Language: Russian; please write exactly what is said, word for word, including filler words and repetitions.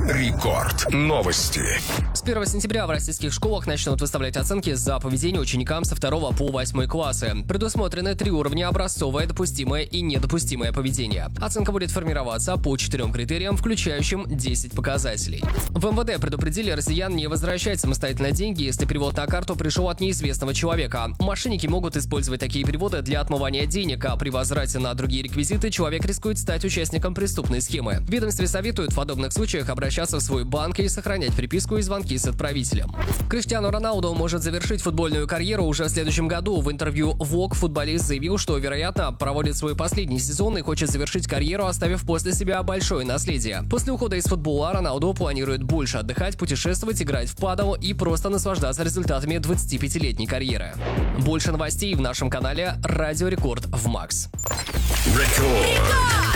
Рекорд. Новости. С первого сентября в российских школах начнут выставлять оценки за поведение ученикам со второго по восьмой классы. Предусмотрены три уровня: образцовое, допустимое и недопустимое поведение. Оценка будет формироваться по четырем критериям, включающим десять показателей. В эм вэ дэ предупредили россиян не возвращать самостоятельно деньги, если перевод на карту пришел от неизвестного человека. Мошенники могут использовать такие переводы для отмывания денег, а при возврате на другие реквизиты человек рискует стать участником преступной схемы. В ведомстве советуют в подобных случаях обращаться в свой банк и сохранять приписку и звонки с отправителем. Криштиану Роналду может завершить футбольную карьеру уже в следующем году. В интервью Vogue футболист заявил, что, вероятно, проводит свой последний сезон и хочет завершить карьеру, оставив после себя большое наследие. После ухода из футбола Роналду планирует больше отдыхать, путешествовать, играть в падл и просто наслаждаться результатами двадцатипятилетней карьеры. Больше новостей в нашем канале Радио Рекорд в Макс. Рекорд.